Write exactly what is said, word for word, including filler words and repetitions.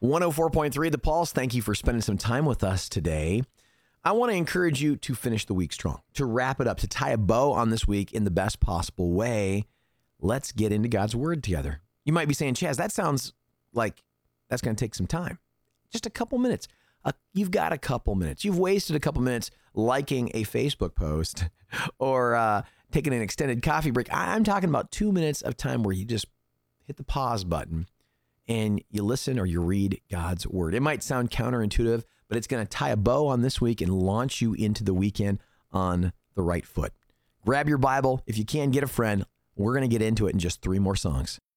one oh four point three The Pulse, thank you for spending some time with us today. I want to encourage you to finish the week strong, to wrap it up, to tie a bow on this week in the best possible way. Let's get into God's Word together. You might be saying, Chaz, that sounds like that's going to take some time. Just a couple minutes. Uh, you've got a couple minutes. You've wasted a couple minutes liking a Facebook post or uh, taking an extended coffee break. I- I'm talking about two minutes of time where you just hit the pause button and you listen or you read God's Word. It might sound counterintuitive, but it's going to tie a bow on this week and launch you into the weekend on the right foot. Grab your Bible. If you can, get a friend. We're going to get into it in just three more songs.